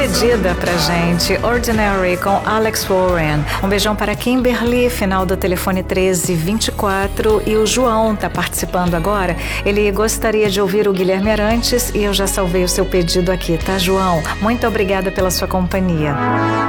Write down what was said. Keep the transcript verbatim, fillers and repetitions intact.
pedida pra gente, Ordinary com Alex Warren. Um beijão para Kimberly, final do telefone treze vinte e quatro, e o João tá participando agora. Ele gostaria de ouvir o Guilherme Arantes e eu já salvei o seu pedido aqui, tá, João? Muito obrigada pela sua companhia.